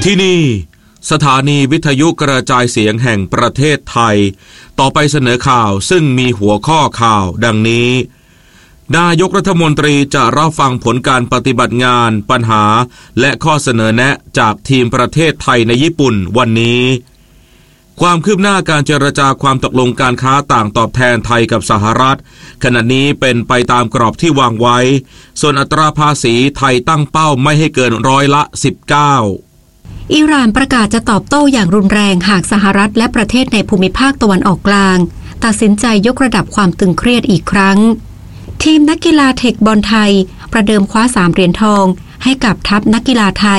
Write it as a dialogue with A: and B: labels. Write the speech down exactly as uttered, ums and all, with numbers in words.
A: ที่นี่สถานีวิทยุกระจายเสียงแห่งประเทศไทยต่อไปเสนอข่าวซึ่งมีหัวข้อข่าวดังนี้นายกรัฐมนตรีจะรับฟังผลการปฏิบัติงานปัญหาและข้อเสนอแนะจากทีมประเทศไทยในญี่ปุ่นวันนี้ความคืบหน้าการเจรจาความตกลงการค้าต่างตอบแทนไทยกับสหรัฐขณะนี้เป็นไปตามกรอบที่วางไว้ส่วนอัตราภาษีไทยตั้งเป้าไม่ให้เกินร้อยละสิบเก้า
B: อิหร่านประกาศจะตอบโต้อย่างรุนแรงหากสหรัฐและประเทศในภูมิภาคตะวันออกกลางตัดสินใจยกระดับความตึงเครียดอีกครั้งทีมนักกีฬาเทคบอลไทยประเดิมคว้าสามเหรียญทองให้กับทัพนักกีฬาไทย